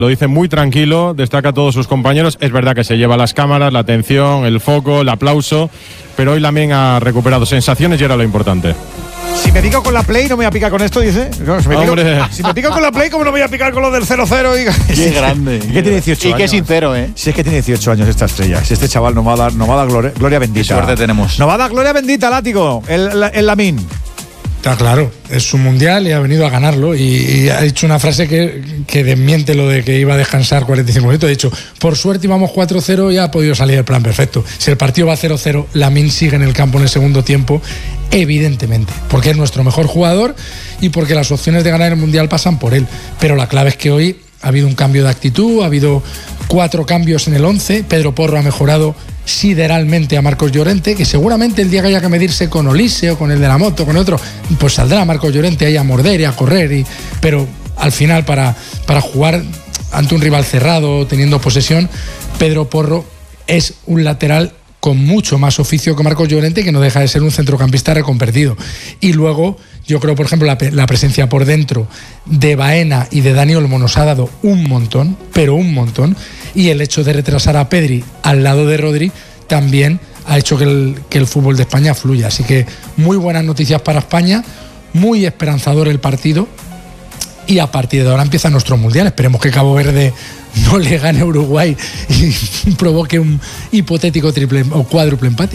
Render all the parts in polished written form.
Lo dice muy tranquilo, destaca a todos sus compañeros. Es verdad que se lleva las cámaras, la atención, el foco, el aplauso, pero hoy Lamine ha recuperado sensaciones y era lo importante. Si me pico con la Play, no me voy a picar con esto, dice. Si me pico con la Play, ¿cómo no me voy a picar con lo del 0-0? Qué grande. Que tiene 18 años. Y qué sincero, ¿eh? Si es que tiene 18 años esta estrella. Si este chaval nos va a dar gloria bendita. Qué suerte tenemos. Nos va a dar gloria bendita, Látigo, el Lamine. Está claro, es su mundial y ha venido a ganarlo y ha dicho una frase que desmiente lo de que iba a descansar 45 minutos. Ha dicho, por suerte íbamos 4-0 y ha podido salir el plan perfecto. Si el partido va 0-0, Lamine sigue en el campo en el segundo tiempo, evidentemente, porque es nuestro mejor jugador y porque las opciones de ganar el mundial pasan por él. Pero la clave es que hoy ha habido un cambio de actitud, ha habido 4 cambios en el 11, Pedro Porro ha mejorado sideralmente a Marcos Llorente, que seguramente el día que haya que medirse con Olise o con el de la moto, con otro, pues saldrá Marcos Llorente ahí a morder y a correr, pero al final para jugar ante un rival cerrado, teniendo posesión, Pedro Porro es un lateral con mucho más oficio que Marcos Llorente, que no deja de ser un centrocampista reconvertido. Y luego, yo creo, por ejemplo, la presencia por dentro de Baena y de Dani Olmo nos ha dado un montón, pero un montón, y el hecho de retrasar a Pedri al lado de Rodri también ha hecho que el fútbol de España fluya. Así que muy buenas noticias para España, muy esperanzador el partido, y a partir de ahora empieza nuestro mundial. Esperemos que Cabo Verde no le gane a Uruguay y provoque un hipotético triple o cuádruple empate.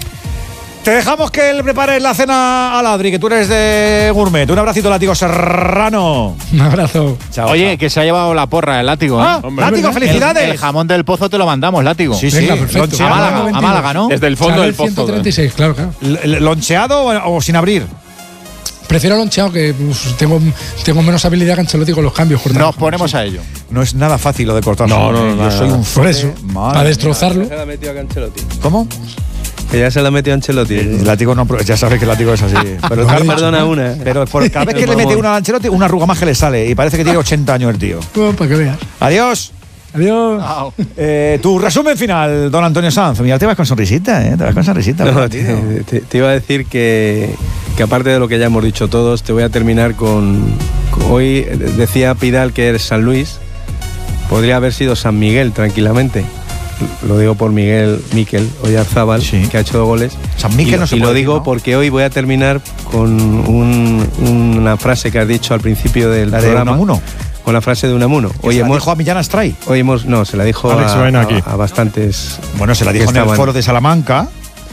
Te dejamos que le prepares la cena a Adri, que tú eres de gourmet. Un abracito, Látigo Serrano. Un abrazo. Chao. Oye, que se ha llevado la porra el Látigo. Látigo, felicidades. El jamón del Pozo te lo mandamos, Látigo. Sí, venga, perfecto. A Málaga, ¿no? Desde el fondo del pozo. 136, claro. ¿Loncheado o sin abrir? Prefiero loncheado, que tengo menos habilidad que Ancelotti con los cambios. Nos ponemos a ello. No es nada fácil lo de cortar. No, yo soy un por eso, para destrozarlo. Se la ha metido a Ancelotti. ¿Cómo? Que ya se la ha metido a Ancelotti. El látigo no, ya sabes que el látigo es así. Pero perdona una. Pero cada vez que le mete una a Ancelotti, una arruga más que le sale. Y parece que tiene 80 años el tío. Para que veas. Adiós. Adiós. Tu resumen final, don Antonio Sanz. Mira, te vas con sonrisita, ¿eh? Te vas con sonrisita. No, te iba a decir que aparte de lo que ya hemos dicho todos, te voy a terminar con hoy decía Pidal que es San Luis. Podría haber sido San Miguel tranquilamente. Lo digo por Miquel Oyarzábal, sí, que ha hecho 2 goles. San Miguel no se puede lo digo decir, ¿no? Porque hoy voy a terminar con una frase que has dicho al principio del programa. De Unamuno. Con la frase de Unamuno. Hoy se la dijo a Millán Astray. No, se la dijo a bastantes. Bueno, se la dijo en el foro de Salamanca.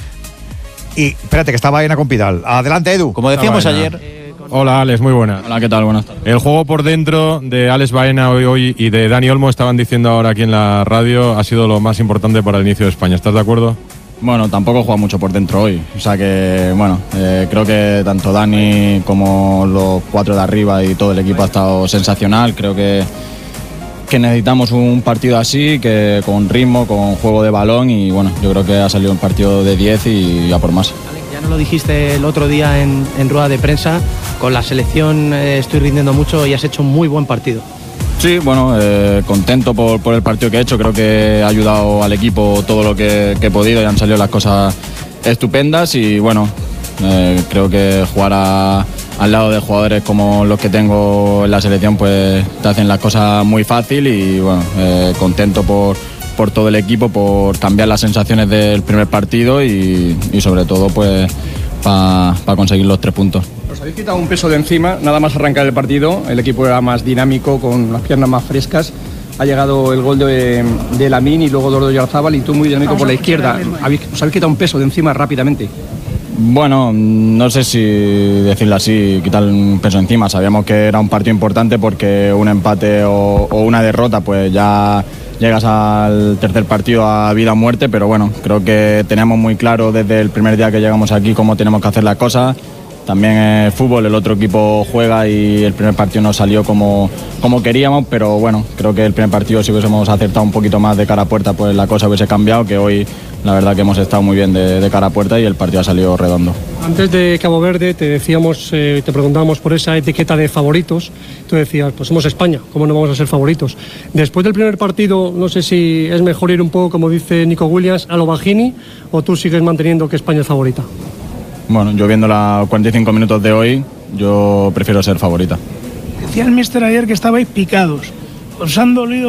Y espérate, que está Baena con Pidal. Adelante, Edu. Como decíamos ayer. Hola, Alex, muy buena. Hola, ¿qué tal? Buenas tardes. El juego por dentro de Alex Baena hoy y de Dani Olmo, estaban diciendo ahora aquí en la radio, ha sido lo más importante para el inicio de España. ¿Estás de acuerdo? Bueno, tampoco juega mucho por dentro hoy. O sea que, creo que tanto Dani como los 4 de arriba y todo el equipo ha estado sensacional. Creo que necesitamos un partido así, que con ritmo, con juego de balón, y bueno, yo creo que ha salido un partido de 10 y a por más. Ya nos lo dijiste el otro día en rueda de prensa, con la selección estoy rindiendo mucho y has hecho un muy buen partido. Sí, bueno, contento por el partido que he hecho. Creo que ha ayudado al equipo todo lo que he podido y han salido las cosas estupendas. Y bueno, creo que jugar al lado de jugadores como los que tengo en la selección, pues te hacen las cosas muy fácil. Y bueno, contento por todo el equipo, por cambiar las sensaciones del primer partido y sobre todo pues para conseguir los 3 puntos. Os habéis quitado un peso de encima, nada más arrancar el partido, el equipo era más dinámico, con las piernas más frescas. Ha llegado el gol de Lamine y luego de Oyarzábal y tú muy dinámico por la izquierda. Os habéis quitado un peso de encima rápidamente. Bueno, no sé si decirlo así, quitar un peso encima. Sabíamos que era un partido importante porque un empate o una derrota pues ya llegas al tercer partido a vida o muerte, pero bueno, creo que teníamos muy claro desde el primer día que llegamos aquí cómo tenemos que hacer las cosas. También es fútbol, el otro equipo juega y el primer partido no salió como queríamos, pero bueno, creo que el primer partido si hubiésemos acertado un poquito más de cara a puerta, pues la cosa hubiese cambiado, que hoy la verdad que hemos estado muy bien de cara a puerta y el partido ha salido redondo. Antes de Cabo Verde te decíamos, te preguntábamos por esa etiqueta de favoritos, tú decías, pues somos España, ¿cómo no vamos a ser favoritos? Después del primer partido, no sé si es mejor ir un poco, como dice Nico Williams, a lo Bajini, o tú sigues manteniendo que España es favorita. Bueno, yo viendo los 45 minutos de hoy, yo prefiero ser favorita. Decía el míster ayer que estabais picados. os han dolido